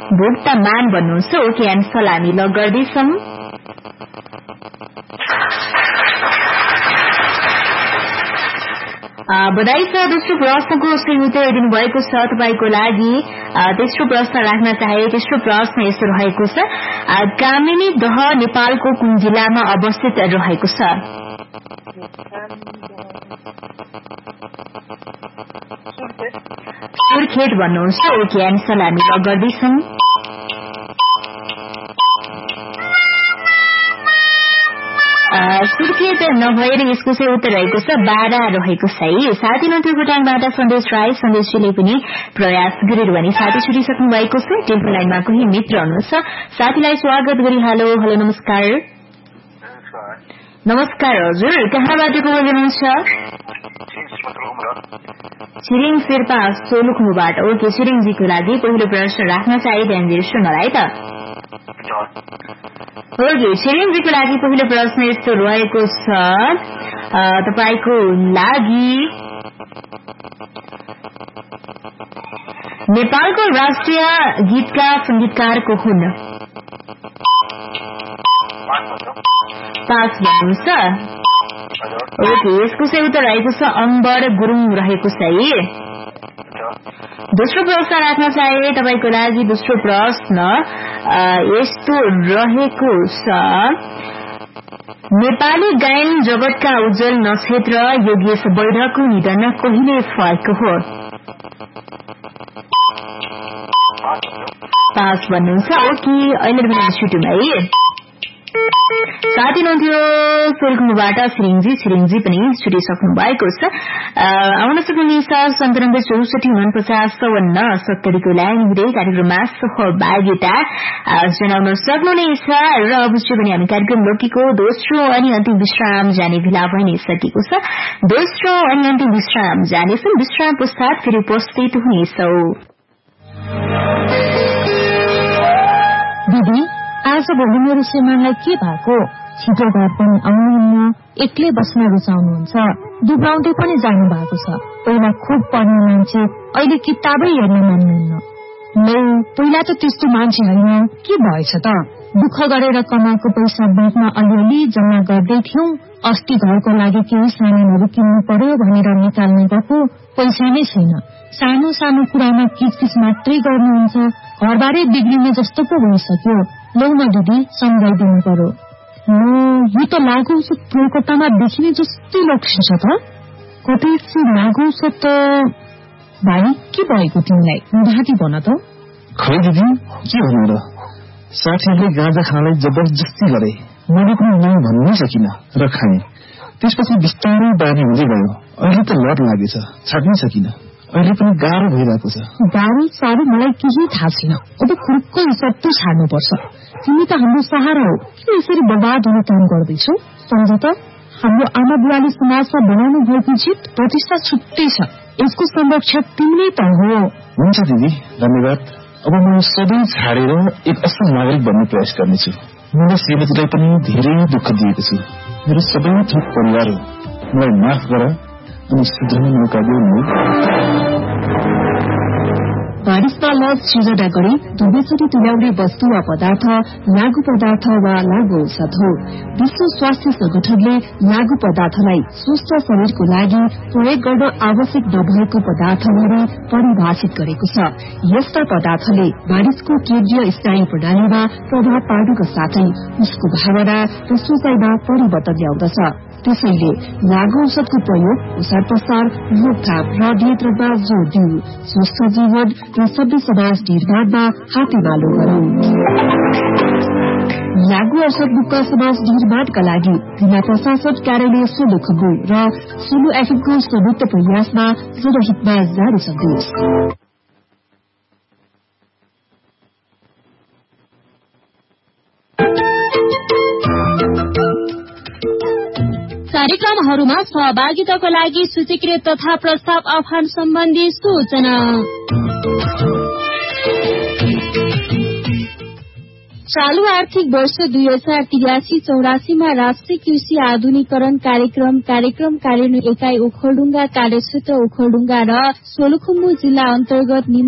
भुक्तमान भन्नुहुन्छ okay and सलामी ल गर्दैछौं। बधाई छ। दोस्रो प्रश्नको सही उत्तर दिनुभएको छ तपाईको लागि। तेस्रो प्रश्न राख्न चाहे। तेस्रो प्रश्न यस्तो रहेको छ कामिनी दह नेपालको कुन जिल्लामा अवस्थित रहेको छ? सुर्खेत भन्नुहुन्छ ओके एन्ड सलामी ल गर्दैछौं। सुर्खेत नभएर यसको चाहिँ उत्तर रहेको छ बारा रहेको छ है। साथी नन्थु भुटानबाट सन्देश राई सन्देशजीले पनि प्रयास गरेर भने साथी छुटिसक्नु भएको छ। टेलिफोन लाइनमा कोही मित्र हुनुहुन्छ साथीलाई स्वागत गरी हेलो नमस्कार। नमस्कार हजुर, कहाँबाट को बोल्नुहुन्छ? छिरिङ शेर्पा सोलुखुम्बुबाट। ओके छिरिङजीको लागि पहिलो प्रश्न राख्न चाहे ध्यान दिएर सुन्नलाई त। ओके छिरिङजीको लागि पहिलो प्रश्न यस्तो रहेको छ तपाईको लागि नेपालको राष्ट्रिय गीतका संगीतकार को हुन्? पास भन्नुहुन्छ। ओके यसको चाहिँ उत्तर रहेको छ अम्बर गुरुङ रहेको छ है। दोस्रो प्रश्न राख्न चाहे तपाईको लागि। दोस्रो प्रश्न यस्तो रहेको छ नेपाली गायन जगतका उज्जवल नक्षत्र योगेश वैद्यको निधन कहिले भएको हो? पास भन्नुहुन्छ। ओके अहिले पनि छुट्यो भाइ। साथी हुनुहुन्थ्यो सोलखुम्बुबाट छिरिङजी पनि छुटिसक्नु भएको छ। आउन सक्नुहुनेछ 9764 को लाइन हुँदै कार्यक्रममा सहभागिता जनाउन सक्नुहुनेछ। र अवश्य पनि हामी कार्यक्रम रोकेको दोस्रो अनि अन्तिम विश्राम जाने बेला भइ नै सकेको छ। दोस्रो अनि अन्तिम विश्राम जानेछौं। विश्राम पश्चात फेरि उपस्थित हुनेछौ। दिदी आज भोलि मेरो श्रीमानलाई के भएको? छिटो घर पनि आउनुहुन्न, एक्लै बस्न रुचाउनुहुन्छ, दुब्राउँदै पनि जानु भएको छ। पहिला खुब पढ्ने मान्छे अहिले किताबै हेर्न मान्नुहुन्न। लै पहिला त त्यस्तो मान्छे होइन, के भएछ त? दुःख गरेर कमाएको पैसा ब्याङ्कमा अलिअलि जम्मा गर्दै थियौं। अस्ति घरको लागि केही सामानहरू किन्नु पर्यो भनेर निकाल्ने गएको पैसा नै छैन। सानो सानो कुरामा किचकिच मात्रै गर्नुहुन्छ। घरबारै बिग्रिने जस्तो पो भइसक्यो। लौ न दिदी सम्झाइदिनु पर्यो। यो त लागु औषध कोलकातामा देखिने जस्तै लक्षण छ त। कतै लागु औषध त भाइ के भएको तिमीलाई? राति भन त। खै दिदी के भन्नु र, साथीहरूले गाँजा खानलाई जबरजस्ती गरे। मैले पनि नै भन्नै सकिन र खाएँ। त्यसपछि बिस्तारै बानी हुँदै गयो। अहिले त लत लागेछ, छाड्नै सकिन। अहिले पनि गाह्रो भइरहेको छ। गाह्रो साह्रो मलाई केही थाहा छैन। अब खुर्को हिसाब त छाड्नुपर्छ। तिमी त हाम्रो सहारा हो, किन यसरी बर्बाद हुने काम गर्दैछौ? सम्झ त हाम्रो आमा बुवाले समाजमा बनाउनु भएको जित प्रतिष्ठा छुट्टै छ। यसको संरक्षक तिमी नै त हो। हुन्छ दिदी धन्यवाद। अब म सबै छाडेर एक असल नागरिक बन्ने प्रयास गर्नेछु। मैले श्रीमतीलाई पनि धेरै दुःख दिएको छु। मेरो सबै थोक परिवार हो, मलाई माफ गर अनि सुध्रने मौका दिनु। बारिशमा लज सृजना गरी दुवैचोटि तुल्याउने वस्तु वा पदार्थ लागू पदार्थ वा लागू औषध हो। विश्व स्वास्थ्य संगठनले लागू पदार्थलाई स्वस्थ शरीरको लागि प्रयोग गर्न आवश्यक नभएको पदार्थ गरी परिभाषित गरेको छ। यस्ता पदार्थले मानिसको केन्द्रीय स्नायु प्रणालीमा प्रभाव पार्नुका साथै उसको भावना र सोचाइमा परिवर्तन ल्याउँदछ। त्यसैले लागू औषधको प्रयोग ओसार पसार रोकथाम र नियन्त्रणमा जोड़ दिऊ। स्वस्थ जीवन र सभ्य समाज निर्माणमा हातेमालो गरौं। लागू औषध मुक्त समाज निर्माणका लागि जिल्ला प्रशासन कार्यालय सोलुखुम्बु र सोलु एफएमको संयुक्त प्रयासमा जनहितमा जारी सन्देश। कार्यक्रमहरूमा सहभागिताको लागि सूचीकृत तथा प्रस्ताव आह्वान सम्बन्धी सूचना। चालू आर्थिक वर्ष 2083-84 राष्ट्रिय कृषि आधुनिकीकरण कार्यक्रम कार्यान्वयन एकाइ ओखलढुङ्गा कार्यक्षेत्र ओखलढुङ्गा र सोलुखुम्बु जिल्ला अन्तर्गत